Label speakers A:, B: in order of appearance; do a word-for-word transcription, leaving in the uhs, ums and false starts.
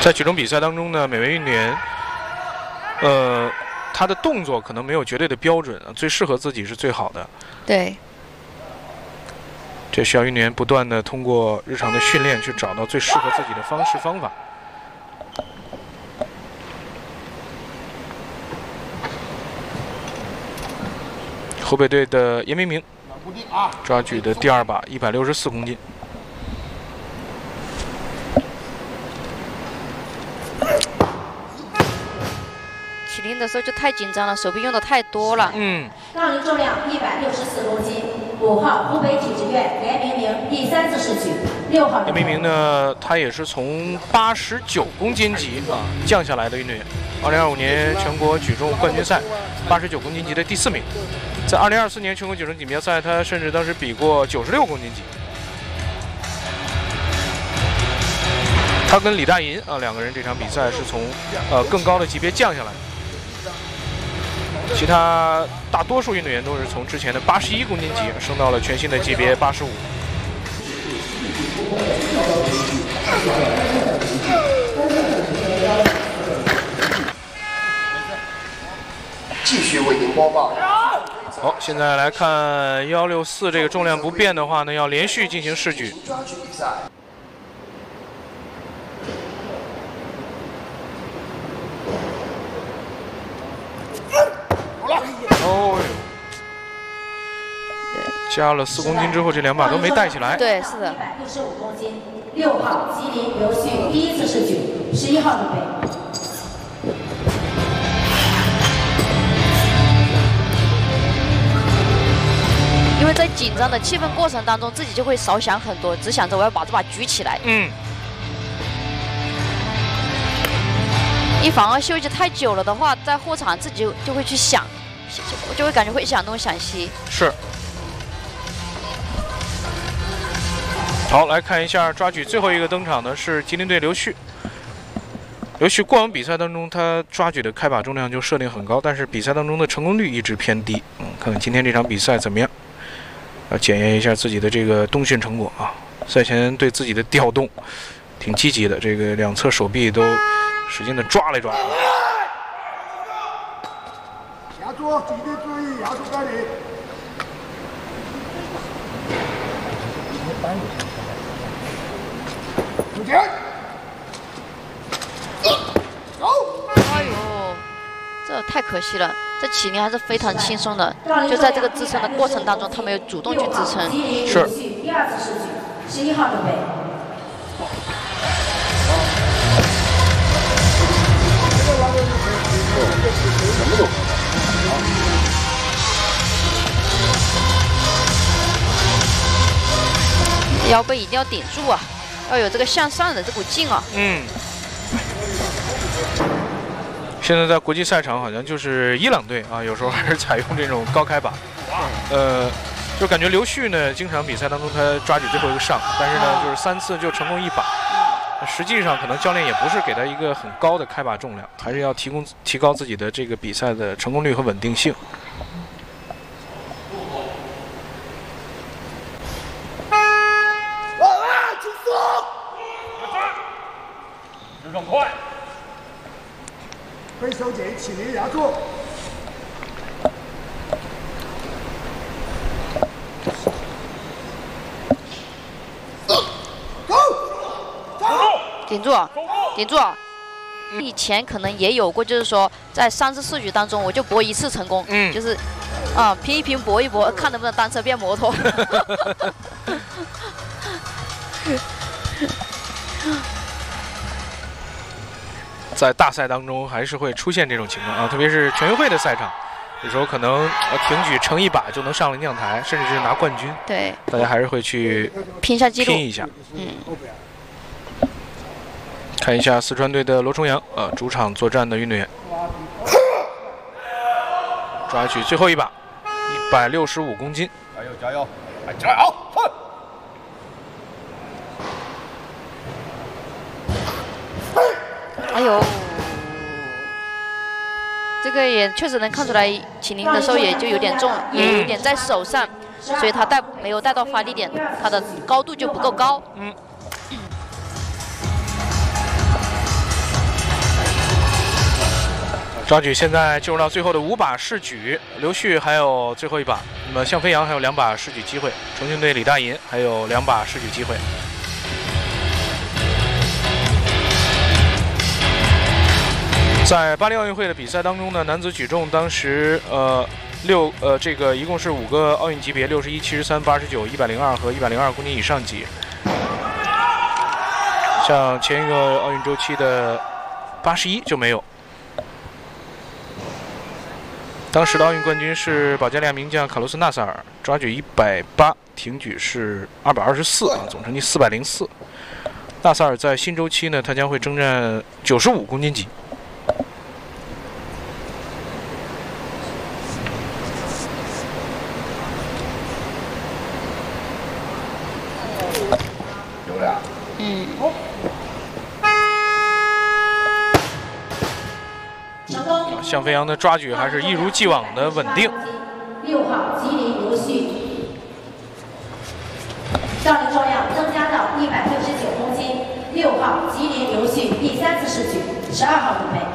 A: 在举重比赛当中呢，每位运动员，呃，他的动作可能没有绝对的标准啊，最适合自己是最好的。
B: 对。
A: 这需要运动员不断的通过日常的训练去找到最适合自己的方式方法。河北队的严明明抓举的第二把，一百六十四公斤。
B: 起立的时候就太紧张了，手臂用的太多了。
A: 嗯。
C: 杠铃重量一百六十四公斤，五号湖北体制院严明明第三次试举，六号。
A: 严明明呢，他也是从八十九公斤级啊降下来的运动员。二零二五年全国举重冠军赛，八十九公斤级的第四名。在二零二四年全国举重锦标赛，他甚至当时比过九十六公斤级。他跟李大银啊两个人这场比赛是从呃更高的级别降下来。其他大多数运动员都是从之前的八十一公斤级升到了全新的级别八十五。
D: 继续为您播报。
A: 好，现在来看幺六四这个重量不变的话呢，要连续进行试举。
D: 抓举比赛。
A: 哦呦，加了四公斤之后，这两把都没带起来。
B: 对，是的。
C: 一百六十五公斤，六号吉林刘旭第一次试举，十一号预备。
B: 因为在紧张的气氛过程当中，自己就会少想很多，只想着我要把这把举起来。
A: 嗯。
B: 你反而休息太久了的话，在后场自己就就会去想，就就会感觉会想东想西。
A: 是。好，来看一下抓举最后一个登场的是吉林队刘旭。刘旭过往比赛当中，他抓举的开把重量就设定很高，但是比赛当中的成功率一直偏低。嗯，看看今天这场比赛怎么样？要检验一下自己的这个冬训成果啊。赛前对自己的调动挺积极的，这个两侧手臂都使劲的抓了一抓。
D: 压住，记得注意压住杆领。出拳。走。
B: 哎呦，这太可惜了。这起立还是非常轻松的，就在这个支撑的过程当中，他没有主动去支撑。
A: 是。
C: 第二次试举，十一号准备。
D: 什么都
B: 腰背一定要顶住啊，要有这个向上的这股劲啊。
A: 嗯。现在在国际赛场好像就是伊朗队啊，有时候还是采用这种高开把。呃，就感觉刘旭呢，经常比赛当中他抓举最后一个上，但是呢，就是三次就成功一把。实际上，可能教练也不是给他一个很高的开把重量，还是要提供提高自己的这个比赛的成功率和稳定性。
D: 啊！轻松。
E: 支撑快。
D: 背手紧，起立压住。
B: 顶住，顶住！以前可能也有过，就是说在三次试举当中，我就搏一次成功，
A: 嗯，
B: 就是啊拼一拼搏一搏，看能不能单车变摩托。
A: 在大赛当中还是会出现这种情况啊，特别是全运会的赛场，有时候可能挺举成一把就能上了亮台，甚至是拿冠军。
B: 对，
A: 大家还是会去
B: 拼一下记录，
A: 拼一下。
B: 嗯。
A: 看一下四川队的罗重阳，呃，主场作战的运动员，抓举最后一把，一百六十五公斤。
E: 加油加油，哎，加油！哼。
B: 哎呦，这个也确实能看出来，起立的时候也就有点重，也有点在手上，所以他带没有带到发力点，他的高度就不够高。嗯。
A: 抓举现在进入到最后的五把试举，刘旭还有最后一把，那么向飞扬还有两把试举机会，重庆队李大银还有两把试举机会。在巴黎奥运会的比赛当中呢，男子举重当时呃六呃这个一共是五个奥运级别，六十一、七十三、八十九、一百零二和一百零二公斤以上级。像前一个奥运周期的八十一就没有。当时的奥运冠军是保加利亚名将卡洛斯纳萨尔，抓举一百八，挺举是二百二十四啊，总成绩四百零四。纳萨尔在新周期呢，他将会征战九十五公斤级。
E: 有俩。
B: 嗯。
A: 向飞扬的抓举还是一如既往的稳定。
C: 六号吉林刘旭，杠铃重量增加到一百六十九公斤。六号吉林刘旭第三次试举，十二号准备。